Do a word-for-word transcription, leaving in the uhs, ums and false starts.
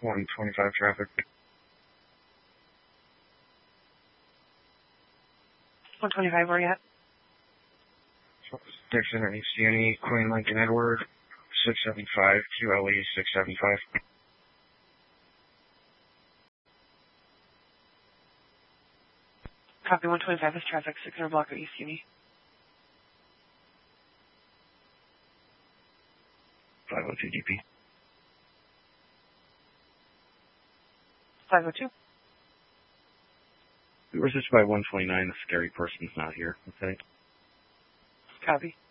one twenty-five traffic. one twenty-five, where you at? Dixon at C N E, Queen Lincoln Edward, six seventy-five, Q L E six seventy-five. Copy, one twenty-five is traffic, six hundred block of East Uni. five oh two D P. five oh two. We were just by one twenty-nine, the scary person's not here, okay? Copy.